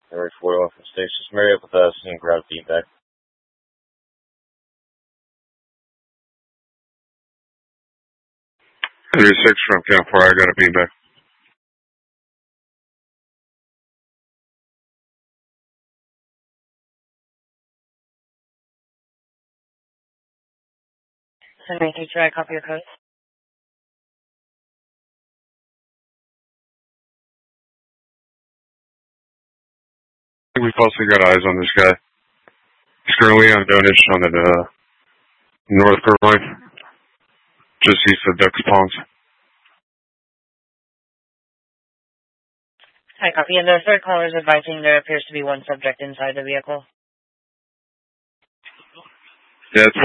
Area 4 off the station. Marry up with us and grab feedback. Area 6 from Camp 4, I got a feedback. Sending teacher, I copy your code. We've also got eyes on this guy. He's currently on Donish on the north Court line, just east of Ducks Ponds. I copy. And the third caller is advising there appears to be one subject inside the vehicle. Yeah, it's